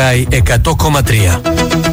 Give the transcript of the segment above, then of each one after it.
100,3.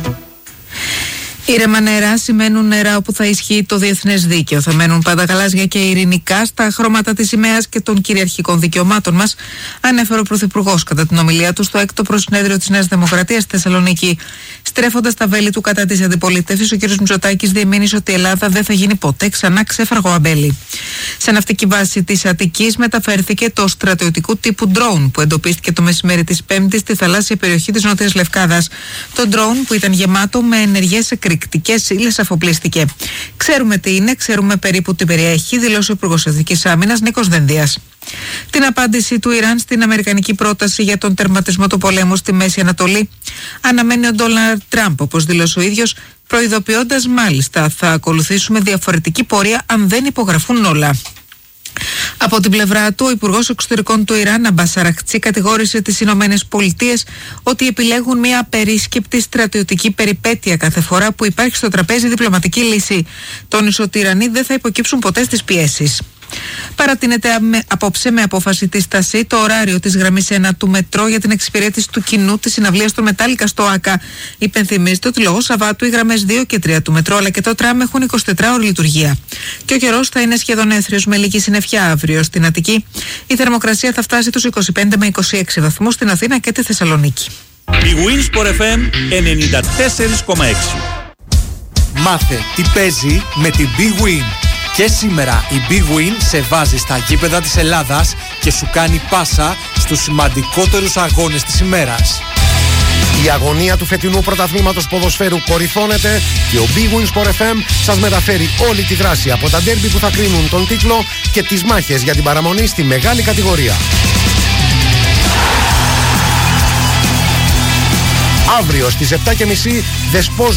Ήρεμα νερά σημαίνουν νερά όπου θα ισχύει το διεθνές δίκαιο. Θα μένουν πάντα γαλάζια και ειρηνικά στα χρώματα της σημαίας και των κυριαρχικών δικαιωμάτων μας, ανέφερε ο Πρωθυπουργός κατά την ομιλία του στο 6ο Προσυνέδριο της Νέας Δημοκρατίας στη Θεσσαλονίκη. Στρέφοντας τα βέλη του κατά της αντιπολίτευσης, ο κ. Μητσοτάκης διεμήνυσε ότι η Ελλάδα δεν θα γίνει ποτέ ξανά ξέφραγκο αμπέλι. Σε ναυτική βάση της Αττικής μεταφέρθηκε το στρατιωτικού τύπου ντρόουν που εντοπίστηκε το μεσημέρι της Πέμπτης στη θαλάσσια περιοχή της Νότιας Λευκάδας. Το ντρόουν, που ήταν γεμάτο με ενεργές εκρηκτικές ύλες, αφοπλίστηκε. Ξέρουμε τι είναι, ξέρουμε περίπου τι περιέχει, δήλωσε ο Υπουργός Εθνικής Άμυνας Νίκος Δενδίας. Την απάντηση του Ιράν στην αμερικανική πρόταση για τον τερματισμό του πολέμου στη Μέση Ανατολή αναμένει ο Ντόναλντ Τραμπ, όπως δήλωσε ο ίδιος, προειδοποιώντας μάλιστα θα ακολουθήσουμε διαφορετική πορεία αν δεν υπογραφούν όλα. Από την πλευρά του, ο Υπουργός Εξωτερικών του Ιράν, Αμπάς Αραχτσί, κατηγόρησε τις Ηνωμένες Πολιτείες ότι επιλέγουν μια απερίσκεπτη στρατιωτική περιπέτεια κάθε φορά που υπάρχει στο τραπέζι διπλωματική λύση. Τόνισε ότι οι Ιρανοί δεν θα υποκύψουν ποτέ στις πιέσεις. Παρατείνεται απόψε με απόφαση της ΤΑΣΥ το ωράριο της γραμμής 1 του μετρό για την εξυπηρέτηση του κοινού της συναυλίας των Μετάλλικα στο ΆΚΑ. Υπενθυμίζεται ότι λόγω Σαββάτου οι γραμμές 2 και 3 του μετρό αλλά και το τραμ έχουν 24ωρη λειτουργία. Και ο καιρός θα είναι σχεδόν έθριος με λίγη συννεφιά αύριο στην Αττική. Η θερμοκρασία θα φτάσει τους 25 με 26 βαθμούς στην Αθήνα και τη Θεσσαλονίκη. Η Winsport FM 94,6. Μάθε τι παίζει με την Big Win. Και σήμερα η Big Win σε βάζει στα γήπεδα της Ελλάδας και σου κάνει πάσα στους σημαντικότερους αγώνες της ημέρας. Η αγωνία του φετινού πρωταθλήματος ποδοσφαίρου κορυφώνεται και ο Big Win Sport FM σας μεταφέρει όλη τη δράση από τα ντέρμπι που θα κρίνουν τον τίτλο και τις μάχες για την παραμονή στη μεγάλη κατηγορία. Αύριο στις 7:30 Δεσπός